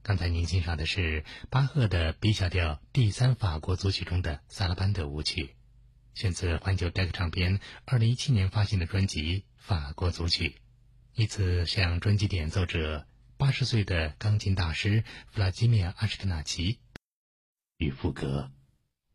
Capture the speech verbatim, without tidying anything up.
刚才您欣赏的是巴赫的 B 小调第三法国组曲中的萨拉班德舞曲，选自环球 Decca 唱片二零一七年发行的专辑《法国组曲》，以此向专辑演奏者八十岁的钢琴大师弗拉基米尔·阿什克纳奇与赋格。